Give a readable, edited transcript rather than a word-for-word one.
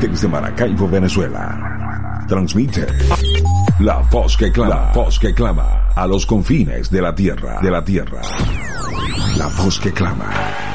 desde Maracaibo, Venezuela. Transmite La Voz que Clama, La Voz que Clama, a los confines de la tierra, La Voz que Clama.